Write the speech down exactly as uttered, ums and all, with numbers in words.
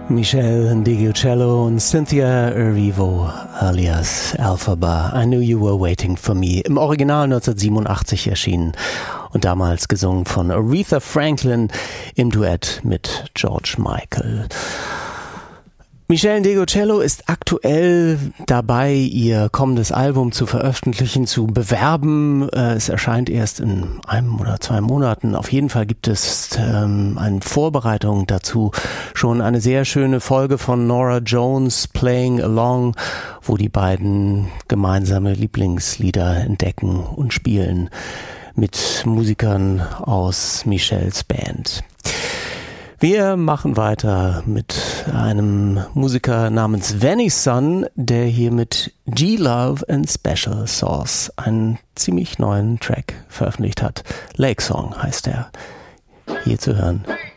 Michelle Ndegeocello und Cynthia Erivo alias Elphaba. I Knew You Were Waiting for Me. Im Original neunzehnhundertsiebenundachtzig erschienen und damals gesungen von Aretha Franklin im Duett mit George Michael. Michelle Ndegeocello ist aktuell dabei, ihr kommendes Album zu veröffentlichen, zu bewerben. Es erscheint erst in einem oder zwei Monaten. Auf jeden Fall gibt es ähm, eine Vorbereitung dazu. Schon eine sehr schöne Folge von Norah Jones, Playing Along, wo die beiden gemeinsame Lieblingslieder entdecken und spielen mit Musikern aus Michelles Band. Wir machen weiter mit einem Musiker namens Vanny-Son, der hier mit G-Love and Special Sauce einen ziemlich neuen Track veröffentlicht hat. Lake Song heißt er. Hier zu hören.